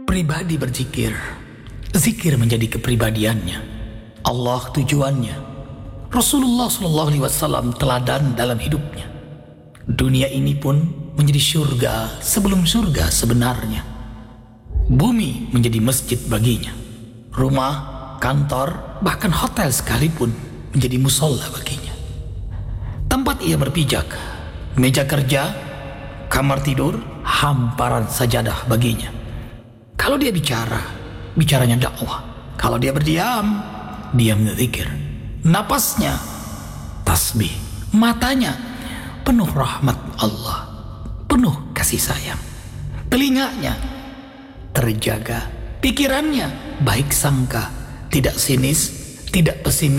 Pribadi berzikir, zikir menjadi kepribadiannya, Allah tujuannya, Rasulullah SAW teladan dalam hidupnya. Dunia ini pun menjadi surga sebelum surga sebenarnya. Bumi menjadi masjid baginya. Rumah, kantor, bahkan hotel sekalipun menjadi musola baginya. Tempat ia berpijak, meja kerja, kamar tidur, hamparan sajadah baginya. Kalau dia bicara, bicaranya dakwah. Kalau dia berdiam, diam zikir. Napasnya tasbih. Matanya penuh rahmat Allah, penuh kasih sayang. Telinganya terjaga. Pikirannya baik sangka, tidak sinis, tidak pesimis.